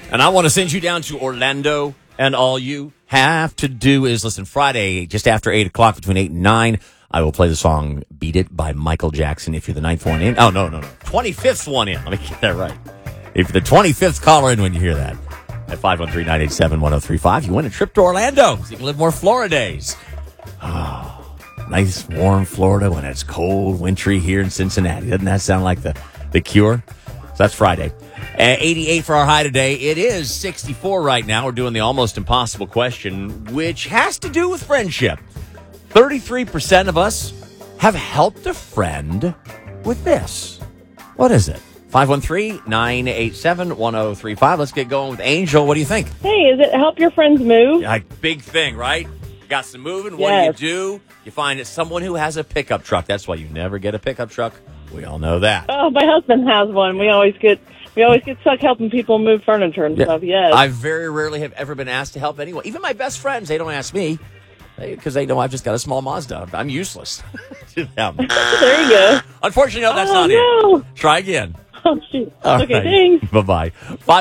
And I want to send you down to Orlando, and all you have to do is listen. Friday, just after 8 o'clock, between 8 and 9, I will play the song Beat It by Michael Jackson. If you're the 9th one in. Oh, no. 25th one in. Let me get that right. If you're the 25th caller in when you hear that, at 513-987-1035, you win a trip to Orlando so you can live more Florida days. Oh, nice, warm Florida when it's cold, wintry here in Cincinnati. Doesn't that sound like the cure? So that's Friday. 88 for our high today. It is 64 right now. We're doing the almost impossible question, which has to do with friendship. 33% of us have helped a friend with this. What is it? 513-987-1035. Let's get going with Angel. What do you think? Hey, is it help your friends move? Yeah, big thing, right? You got some moving. What do? You find someone who has a pickup truck. That's why you never get a pickup truck. We all know that. Oh, my husband has one. We always get stuck helping people move furniture and stuff. Yes. I very rarely have ever been asked to help anyone. Even my best friends, they don't ask me because they know I've just got a small Mazda. I'm useless to them. There you go. Unfortunately, no, that's not it. Try again. Oh, shoot. All okay, right. thanks. Bye-bye.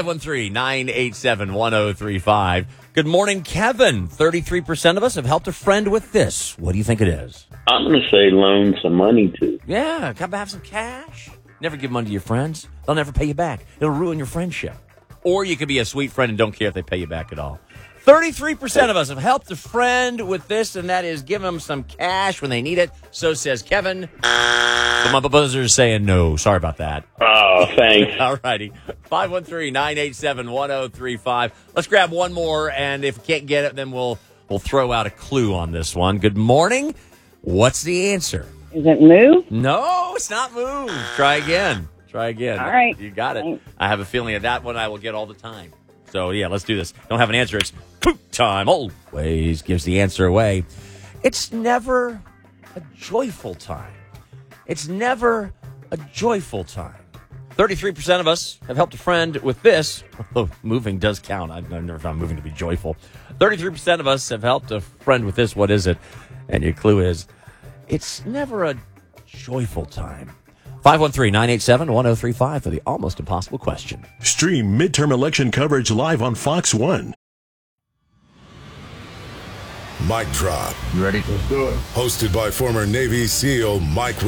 513-987-1035. Good morning, Kevin. 33% of us have helped a friend with this. What do you think it is? I'm going to say loan some money to. Yeah, come have some cash. Never give money to your friends. They'll never pay you back. It'll ruin your friendship. Or you could be a sweet friend and don't care if they pay you back at all. 33% of us have helped a friend with this, and that is give them some cash when they need it. So says Kevin. The Mumba Buzzer is saying no. Sorry about that. Oh, thanks. All righty. 513-987-1035. Let's grab one more, and if we can't get it, then we'll throw out a clue on this one. Good morning. What's the answer? Is it move? No, it's not move. Try again. All right. You got it. Thanks. I have a feeling that one I will get all the time. So, yeah, let's do this. Don't have an answer. It's poop time. Always gives the answer away. It's never a joyful time. 33% of us have helped a friend with this. Although moving does count. I've never found moving to be joyful. 33% of us have helped a friend with this. What is it? And your clue is, it's never a joyful time. 513-987-1035 for the almost impossible question. Stream midterm election coverage live on Fox 1. Mic drop. You ready? Let's do it. Hosted by former Navy SEAL Mike